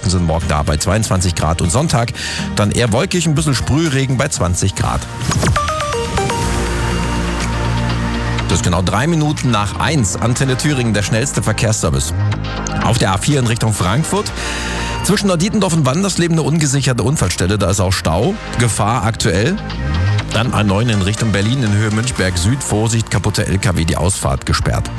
Wolken sind morgen da bei 22 Grad und Sonntag dann eher wolkig, ein bisschen Sprühregen bei 20 Grad. Das ist genau 3 Minuten nach 1. Antenne Thüringen, der schnellste Verkehrsservice. Auf der A4 in Richtung Frankfurt. Zwischen Neudietendorf und Wandersleben eine ungesicherte Unfallstelle. Da ist auch Stau. Gefahr aktuell. Dann A9 in Richtung Berlin in Höhe Münchberg Süd. Vorsicht, kaputte LKW, die Ausfahrt gesperrt.